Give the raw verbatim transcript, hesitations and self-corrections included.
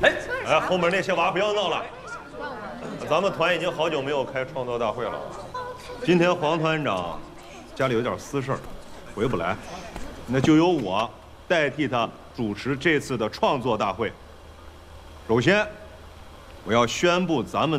哎哎，后面那些娃不要闹了，咱们团已经好久没有开创作大会了。今天黄团长家里有点私事儿，回不来，那就由我代替他主持这次的创作大会。首先，我要宣布咱们。